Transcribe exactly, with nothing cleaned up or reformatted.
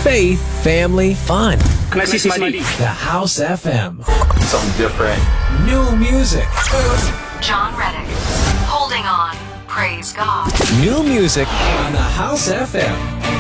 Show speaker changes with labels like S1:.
S1: faith, family, fun.
S2: Nagsismali.
S1: The House F M.
S2: Something different.
S1: New music.
S3: John Reddick. Holding on. Praise God.
S1: New music on the House F M.